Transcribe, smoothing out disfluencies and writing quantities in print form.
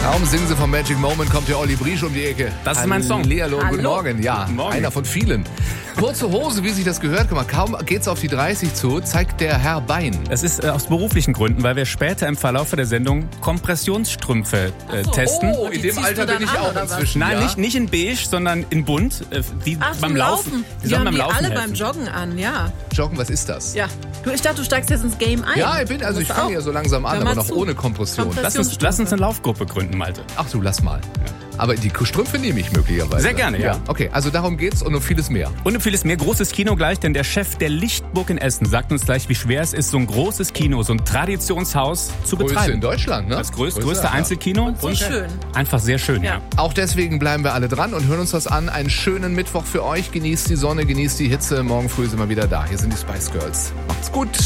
Kaum singen sie vom Magic Moment, kommt der Olli Briesch um die Ecke. Das ist mein Song. Hallihallo, guten Morgen. Ja, Guten Morgen. einer von vielen. Kurze Hose, wie sich das gehört. Guck mal, kaum geht's auf die 30 zu, zeigt der Herr Bein. Es ist aus beruflichen Gründen, weil wir später im Verlauf der Sendung Kompressionsstrümpfe testen. Oh, in dem Alter bin ich auch inzwischen. Nein, ja? nicht in beige, sondern in bunt. Die beim Laufen. Die haben beim die Laufen alle helfen. beim Joggen an, ja. Joggen, was ist das? Ja. Ich dachte, du steigst jetzt ins Game ein. Ja, ich fange ja so langsam an, Hör aber mal noch zu. ohne Kompression. Lass uns eine Laufgruppe gründen, Malte. Ach du, lass mal. Aber die Strümpfe nehme ich möglicherweise. Sehr gerne, ja. Okay, also darum geht's und um vieles mehr. Und um vieles mehr. Großes Kino gleich, denn der Chef der Lichtburg in Essen sagt uns gleich, wie schwer es ist, so ein großes Kino, so ein Traditionshaus zu Größte betreiben. in Deutschland, ne? Das größte ja. Einzelkino. Und so schön. Einfach sehr schön, ja. Auch deswegen bleiben wir alle dran und hören uns das an. Einen schönen Mittwoch für euch. Genießt die Sonne, genießt die Hitze. Morgen früh sind wir wieder da. Hier sind die Spice Girls. Macht's gut.